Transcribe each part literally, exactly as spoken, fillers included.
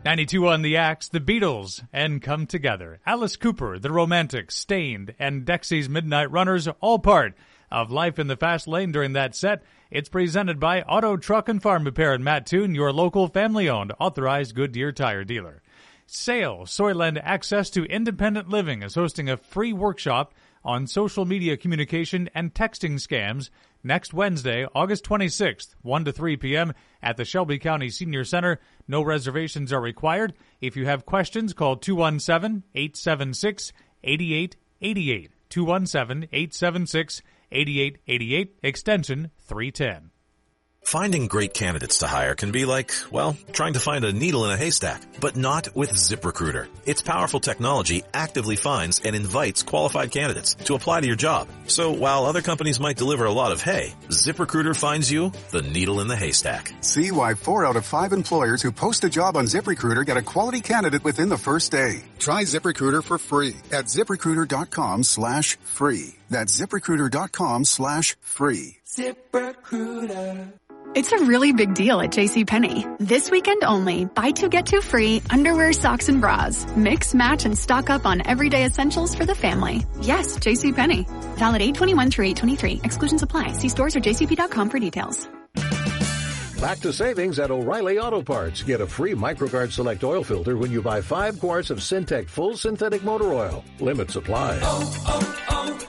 ninety-two on the Axe, The Beatles, and Come Together. Alice Cooper, The Romantics, Stained, and Dexy's Midnight Runners, all part of Life in the Fast Lane during that set. It's presented by Auto, Truck, and Farm Repair in Mattoon, your local family-owned, authorized Goodyear tire dealer. Sail, Soylent Access to Independent Living, is hosting a free workshop on social media communication and texting scams next Wednesday, August twenty-sixth, one to three p.m. at the Shelby County Senior Center. No reservations are required. If you have questions, call two one seven, eight seven six, eight eight eight eight, two one seven, eight seven six, eight eight eight eight, extension three ten. Finding great candidates to hire can be like, well, trying to find a needle in a haystack, but not with ZipRecruiter. Its powerful technology actively finds and invites qualified candidates to apply to your job. So while other companies might deliver a lot of hay, ZipRecruiter finds you the needle in the haystack. See why four out of five employers who post a job on ZipRecruiter get a quality candidate within the first day. Try ZipRecruiter for free at ZipRecruiter.com slash free. That's ZipRecruiter.com slash free. ZipRecruiter. It's a really big deal at JCPenney. This weekend only, buy two, get two free underwear, socks, and bras. Mix, match, and stock up on everyday essentials for the family. Yes, JCPenney. Valid eight twenty-one through eight twenty-three. Exclusions apply. See stores or j c p dot com for details. Back to savings at O'Reilly Auto Parts. Get a free MicroGuard Select oil filter when you buy five quarts of Syntec Full Synthetic Motor Oil. Limits apply. Oh,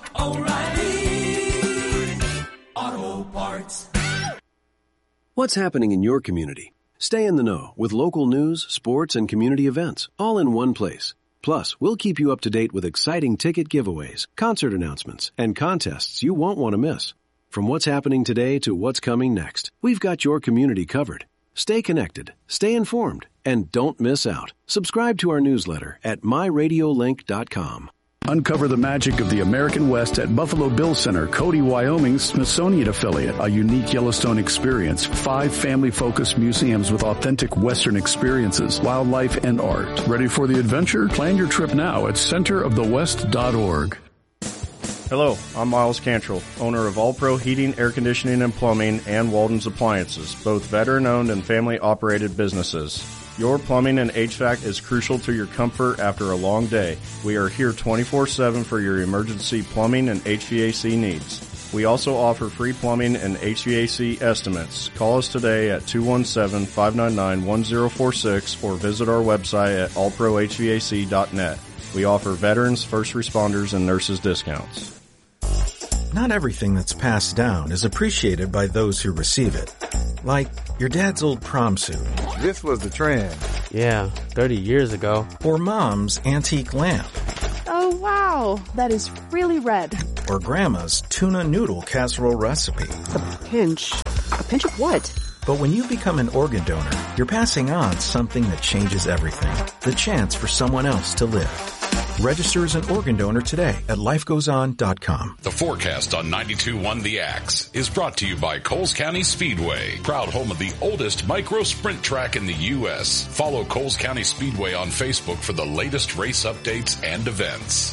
oh, oh, O'Reilly Auto Parts. What's happening in your community? Stay in the know with local news, sports, and community events, all in one place. Plus, we'll keep you up to date with exciting ticket giveaways, concert announcements, and contests you won't want to miss. From what's happening today to what's coming next, we've got your community covered. Stay connected, stay informed, and don't miss out. Subscribe to our newsletter at my radio link dot com. Uncover the magic of the American West at Buffalo Bill Center, Cody, Wyoming's Smithsonian affiliate. A unique Yellowstone experience. Five family-focused museums with authentic Western experiences, wildlife, and art. Ready for the adventure? Plan your trip now at center of the west dot org. Hello, I'm Miles Cantrell, owner of All Pro Heating, Air Conditioning, and Plumbing, and Walden's Appliances, both veteran-owned and family-operated businesses. Your plumbing and H V A C is crucial to your comfort after a long day. We are here twenty-four seven for your emergency plumbing and H V A C needs. We also offer free plumbing and H V A C estimates. Call us today at two one seven, five nine nine, one zero four six or visit our website at all pro h v a c dot net. We offer veterans, first responders, and nurses discounts. Not everything that's passed down is appreciated by those who receive it. Like your dad's old prom suit. This was the trend. Yeah, thirty years ago. Or mom's antique lamp. Oh, wow. That is really red. Or grandma's tuna noodle casserole recipe. A pinch. A pinch of what? But when you become an organ donor, you're passing on something that changes everything. The chance for someone else to live. Register as an organ donor today at life goes on dot com. The forecast on ninety-two point one The Axe is brought to you by Coles County Speedway, proud home of the oldest micro sprint track in the U S Follow Coles County Speedway on Facebook for the latest race updates and events.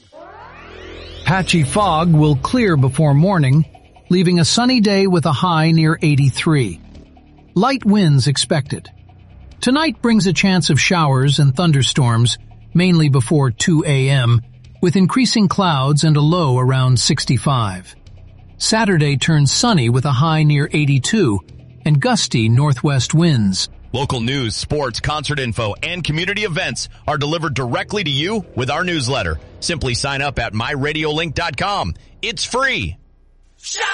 Patchy fog will clear before morning, leaving a sunny day with a high near eighty-three. Light winds expected. Tonight brings a chance of showers and thunderstorms, mainly before two a.m., with increasing clouds and a low around sixty-five. Saturday turns sunny with a high near eighty-two and gusty northwest winds. Local news, sports, concert info, and community events are delivered directly to you with our newsletter. Simply sign up at my radio link dot com. It's free. Shout